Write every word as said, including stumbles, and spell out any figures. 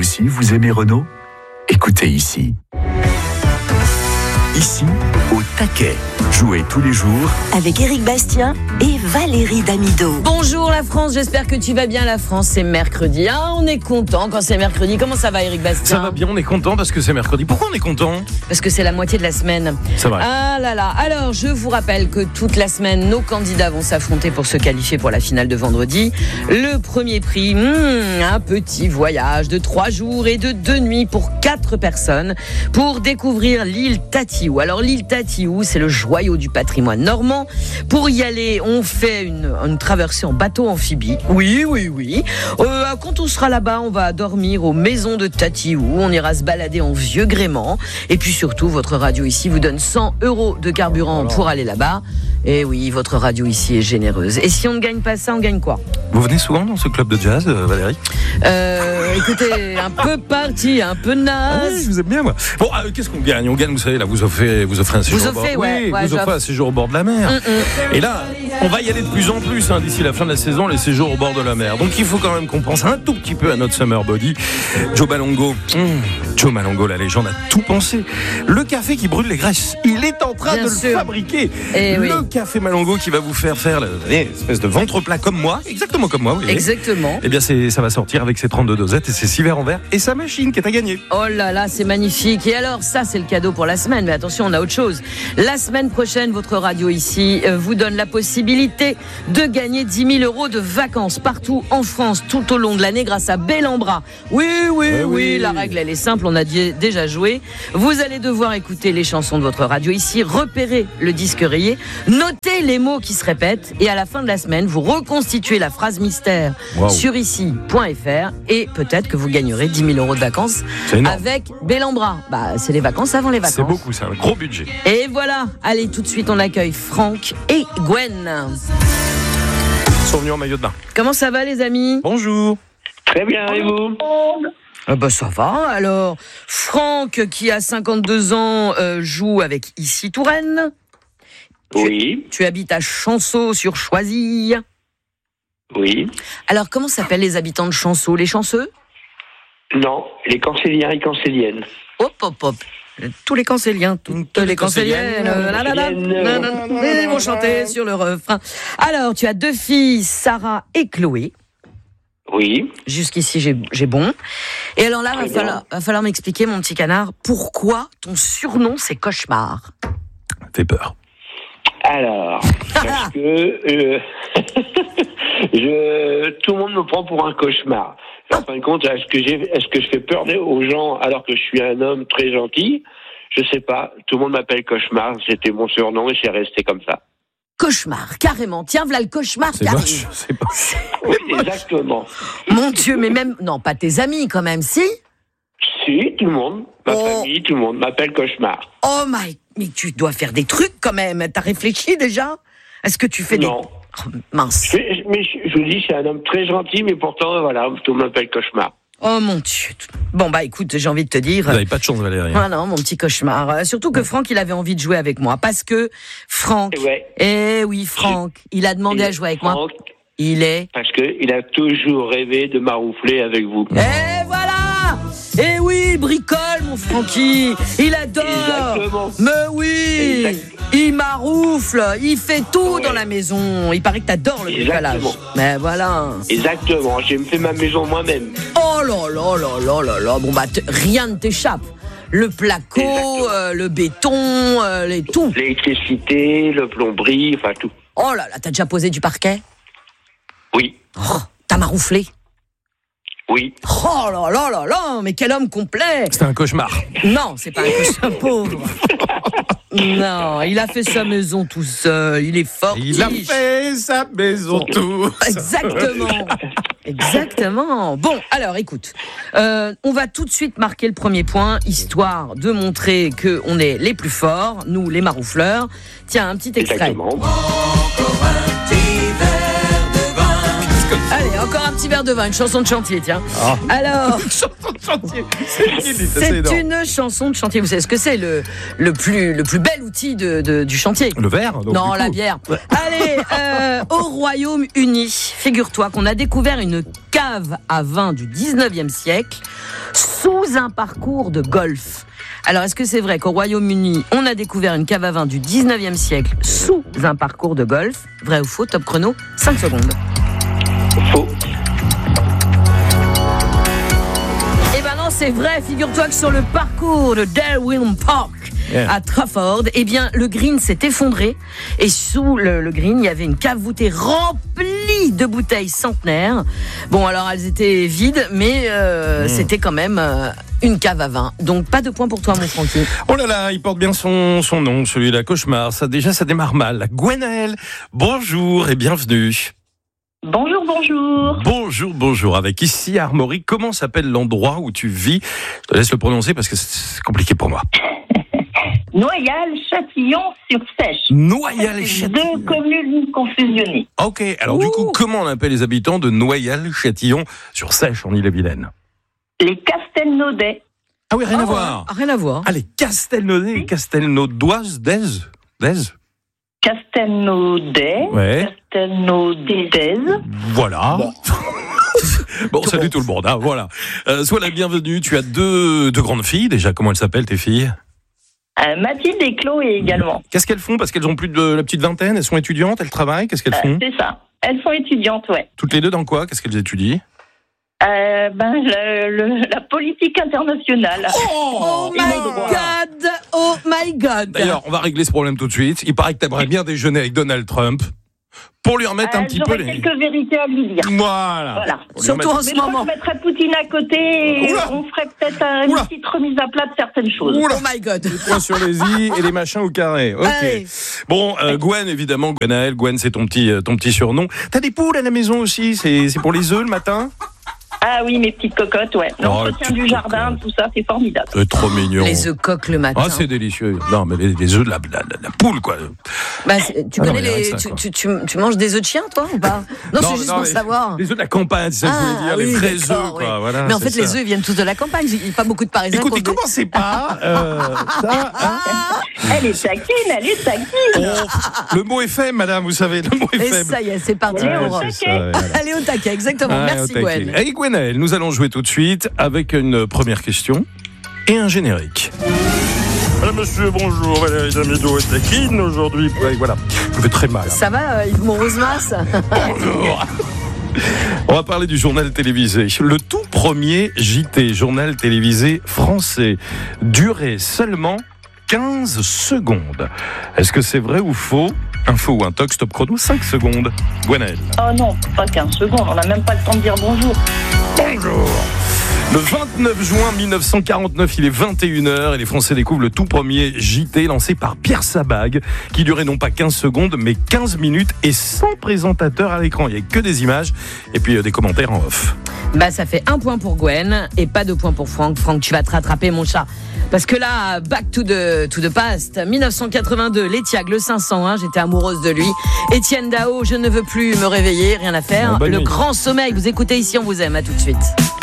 aussi, vous aimez Renault ? Écoutez ici. Ici, au taquet. Jouez tous les jours avec Éric Bastien et Valérie Damido. Bonjour la France, j'espère que tu vas bien. La France, c'est mercredi. Ah, on est content quand c'est mercredi. Comment ça va, Éric Bastien ? Ça va bien, on est content parce que c'est mercredi. Pourquoi on est content ? Parce que c'est la moitié de la semaine. C'est vrai. Ah là là. Alors, je vous rappelle que toute la semaine, nos candidats vont s'affronter pour se qualifier pour la finale de vendredi. Le premier prix, hmm, un petit voyage de trois jours et de deux nuits pour quatre personnes pour découvrir l'île Tatiou. Alors, l'île Tatiou, c'est le joyau du patrimoine normand. Pour y aller, on fait une, une traversée en bateau amphibie. Oui, oui, oui. Euh, quand on sera là-bas, on va dormir aux maisons de Tatiou. On ira se balader en vieux gréement. Et puis surtout, votre radio ici vous donne cent euros de carburant Alors. pour aller là-bas. Et oui, votre radio ici est généreuse. Et si on ne gagne pas ça, on gagne quoi ? Vous venez souvent dans ce club de jazz, euh, Valérie ? euh, Écoutez, un peu party, un peu naze. Ah oui, je vous aime bien, moi. Bon, euh, qu'est-ce qu'on gagne ? On gagne, vous savez, là, vous offrez, vous offrez un séjour vous au bord. Offrez, ouais, oui, ouais, vous offrez un séjour au bord de la mer. Mm-mm. Et là, on va y aller de plus en plus hein, d'ici la fin de la saison, les séjours au bord de la mer. Donc il faut quand même qu'on pense un tout petit peu à notre summer body. Joe Malongo, mmh, Joe Malongo, la légende, a tout pensé. Le café qui brûle les graisses, il est en train Bien de sûr. le fabriquer. Et le oui. café Malongo qui va vous faire faire une espèce de ventre plat comme moi, exactement comme moi. Vous voyez. Exactement. Eh bien, c'est, ça va sortir avec ses trente-deux dosettes et ses six verres en verre et sa machine qui est à gagner. Oh là là, c'est magnifique. Et alors, ça, c'est le cadeau pour la semaine. Mais attention, on a autre chose. La semaine prochaine, votre radio ici euh, vous donne la possibilité de gagner dix mille euros de vacances partout en France tout au long de l'année grâce à Bellambra. Oui, oui, oui, oui, la règle elle est simple, on a d- déjà joué. Vous allez devoir écouter les chansons de votre radio ici, repérer le disque rayé, noter les mots qui se répètent et à la fin de la semaine, vous reconstituez la phrase mystère wow. sur ici point f r et peut-être que vous gagnerez dix mille euros de vacances avec Bellambra. Bah, c'est les vacances avant les vacances. C'est beaucoup, c'est un gros budget. Et voilà, allez tout de suite on accueille Franck et Gwen. Ils sont venus en maillot de bain. Comment ça va les amis ? Bonjour. Très bien, et vous ? Ah bah ça va alors. Franck qui a cinquante-deux ans euh, joue avec Issy Touraine. Oui. Tu, tu habites à Chanceau sur Choisy. Oui. Alors comment s'appellent les habitants de Chanceau ? Les chanceux ? Non, les cancéliens et cancéliennes. Hop hop hop. Tous les cancéliens, toutes les cancéliennes, ils vont chanter sur le refrain. Alors, tu as deux filles, Sarah et Chloé. Oui. Jusqu'ici, j'ai, j'ai bon. Et alors là, il va falloir, va falloir m'expliquer, mon petit canard, pourquoi ton surnom, c'est Cauchemar ? Fais peur. Alors, parce que euh, je, tout le monde me prend pour un cauchemar. En fin de compte, est-ce que j'ai, est-ce que je fais peur aux gens alors que je suis un homme très gentil ? Je sais pas. Tout le monde m'appelle Cauchemar. C'était mon surnom et c'est resté comme ça. Cauchemar, carrément. Tiens, voilà le cauchemar c'est qui moche, arrive. C'est moche. Oui, exactement. Mon Dieu, mais même, non, pas tes amis quand même, si ? Si, tout le monde. Ma oh. famille, tout le monde m'appelle Cauchemar. Oh my, mais tu dois faire des trucs quand même. T'as réfléchi déjà ? Est-ce que tu fais non. des... Oh, mince. Je, mais je, je vous dis, je suis un homme très gentil, mais pourtant, voilà, tout le monde m'appelle Cauchemar. Oh mon Dieu. Bon bah écoute, j'ai envie de te dire... Vous n'avez pas de chance, Valérie. Ah non, mon petit cauchemar. Euh, surtout que Franck, il avait envie de jouer avec moi. Parce que Franck... Ouais. Eh oui, Franck, il a demandé Et à jouer avec Franck, moi. Il est... Parce qu'il a toujours rêvé de maroufler avec vous. Eh voilà. Eh oui, bricole, mon Francky. Il adore. Exactement. Mais oui. Exact. Il maroufle. Il fait tout ouais. dans la maison. Il paraît que t'adores le bricolage. Mais voilà. Exactement. J'ai fait ma maison moi-même. Oh là là là là là là. Bon bah, t- rien ne t'échappe. Le placo, euh, le béton, euh, les tout. L'électricité, le plomberie, enfin tout. Oh là là, t'as déjà posé du parquet ? Oui. Oh, t'as marouflé ? Oui. Oh là là là là, mais quel homme complet ! C'est un cauchemar. Non, c'est pas un cauchemar, pauvre. Non, il a fait sa maison tout seul, il est fort. Il a fait sa maison tout seul. Exactement. Exactement. Bon, alors écoute, euh, on va tout de suite marquer le premier point, histoire de montrer qu'on est les plus forts, nous les maroufleurs. Tiens, un petit extrait. Exactement. Allez, encore un petit verre de vin, une chanson de chantier, tiens. Ah. Alors, Une chanson de chantier. C'est, c'est une chanson de chantier. Vous savez ce que c'est, le, le, plus, le plus bel outil de, de, du chantier ? Le verre donc, non, la bière. Ouais. Allez, euh, au Royaume-Uni, figure-toi qu'on a découvert une cave à vin du dix-neuvième siècle sous un parcours de golf. Alors, est-ce que c'est vrai qu'au Royaume-Uni, on a découvert une cave à vin du dix-neuvième siècle sous un parcours de golf? Vrai ou faux? Top chrono, cinq secondes. Faux. Eh ben non, c'est vrai. Figure-toi que sur le parcours de Darwin Park, yeah. à Trafford, eh bien, le green s'est effondré. Et sous le, le green, il y avait une cave voûtée remplie de bouteilles centenaires. Bon, alors, elles étaient vides, mais euh, mmh. c'était quand même euh, une cave à vin. Donc, pas de point pour toi, mon Francky. Oh là là, il porte bien son, son nom, celui-là, Cauchemar. Ça, déjà, ça démarre mal. Gwenaëlle, bonjour et bienvenue. Bonjour, bonjour. Bonjour, bonjour. Avec ici à Armorique, comment s'appelle l'endroit où tu vis? Je te laisse le prononcer parce que c'est compliqué pour moi. Noyal-Châtillon-sur-Sèche. Noyal-Châtillon. Deux communes confusionnées. Ok, alors Ouh. du coup, comment on appelle les habitants de Noyal-Châtillon-sur-Sèche en Ille-et-Vilaine? Les Castelnaudais. Ah oui, rien oh, à voir. Rien à voir. Ah, les Castelnaudais, oui. Castelnaudoises, d'Aise, d'Aise. Castelnaudais. Ouais. Castelnaudais. Voilà. Bon. Bon, salut tout le monde. Hein, voilà. Euh, sois la bienvenue. Tu as deux, deux grandes filles. Déjà, comment elles s'appellent tes filles? euh, Mathilde et Chloé également. Qu'est-ce qu'elles font? Parce qu'elles ont plus de la petite vingtaine. Elles sont étudiantes. Elles travaillent. Qu'est-ce qu'elles font? euh, C'est ça. Elles sont étudiantes, ouais. Toutes les deux dans quoi? Qu'est-ce qu'elles étudient? Euh, ben, le, le, la politique internationale. Oh, oh my God! Oh my God! D'ailleurs, on va régler ce problème tout de suite. Il paraît que t'aimerais bien déjeuner avec Donald Trump pour lui remettre euh, un petit peu les... les... quelques vérités à lui dire. Voilà. voilà. Surtout en ce Mais moment. Je mettrais Poutine à côté et Oula. on ferait peut-être une Oula. petite remise à plat de certaines choses. Oula. Oh my God! Les points sur les i et les machins au carré. Ok. Allez. Bon, euh, Gwen, évidemment, Gwenaëlle. Gwen, c'est ton petit, euh, ton petit surnom. T'as des poules à la maison aussi? C'est, c'est pour les œufs le matin? Ah oui, mes petites cocottes, ouais. L'entretien oh, du jardin, cocottes. tout ça, c'est formidable. C'est trop mignon. Les œufs coques le matin. Ah, c'est délicieux. Non, mais les, les œufs de la, la, la poule, quoi. Bah, tu ah, connais non, les, ça, tu, tu, tu, tu manges des œufs de chien, toi, ou pas? Non, non c'est juste non, pour les, savoir. Les œufs de la campagne, c'est ça que je voulais dire. Ah, oui, les vrais œufs, oui. quoi. Voilà, mais en fait, ça. les œufs, ils viennent tous de la campagne. Il n'y a pas beaucoup de Parisiens. Écoutez, commencez pas. Euh, ça, hein. Elle est taquine, elle est taquine. Oh, le mot est faible, madame, vous savez. Le mot est Et faible. ça y est, c'est parti. Allez, pour... au taquet. Allez au taquet, exactement. Ah, merci, Gwen. Avec Gwenaëlle, nous allons jouer tout de suite avec une première question et un générique. Madame, monsieur, bonjour. Valérie Damido est taquine aujourd'hui. Ouais, voilà, je fais très mal. Ça va, euh, Yves Monrose-Mas? Bonjour. On va parler du journal télévisé. Le tout premier J T, journal télévisé français, durait seulement quinze secondes. Est-ce que c'est vrai ou faux? Info ou un tox, top chrono, cinq secondes. Gwenaëlle. Oh non, pas quinze secondes, on n'a même pas le temps de dire bonjour. Bonjour. Le vingt-neuf juin mille neuf cent quarante-neuf, il est vingt et une heures et les Français découvrent le tout premier J T lancé par Pierre Sabag, qui durait non pas quinze secondes, mais quinze minutes et sans présentateur à l'écran. Il n'y avait que des images et puis euh, des commentaires en off. Bah, ça fait un point pour Gwen et pas de point pour Franck. Franck, tu vas te rattraper, mon chat. Parce que là, back to the, to the past. mille neuf cent quatre-vingt-deux, Létiag, le cinq cent un, j'étais amoureuse de lui. Étienne Dao, je ne veux plus me réveiller, rien à faire. Ah, le nuit. grand sommeil, vous écoutez ici, on vous aime, à tout de suite.